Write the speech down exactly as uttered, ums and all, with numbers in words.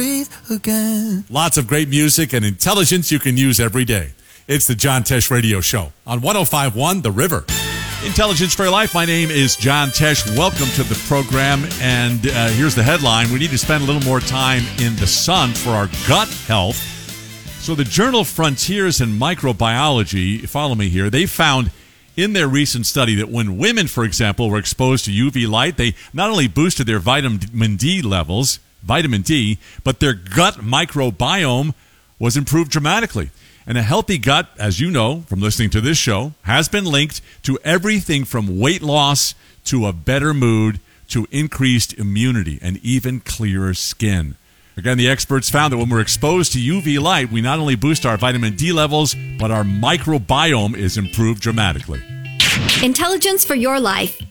breathe again. Lots of great music and intelligence you can use every day. It's the John Tesh Radio Show on one oh five point one The River. Intelligence for Your Life. My name is John Tesh. Welcome to the program. And uh, here's the headline. We need to spend a little more time in the sun for our gut health. So the journal Frontiers in Microbiology, follow me here, they found in their recent study that when women, for example, were exposed to U V light, they not only boosted their vitamin D levels, vitamin D, but their gut microbiome was improved dramatically. And a healthy gut, as you know from listening to this show, has been linked to everything from weight loss to a better mood to increased immunity and even clearer skin. Again, the experts found that when we're exposed to U V light, we not only boost our vitamin D levels, but our microbiome is improved dramatically. Intelligence for Your Life.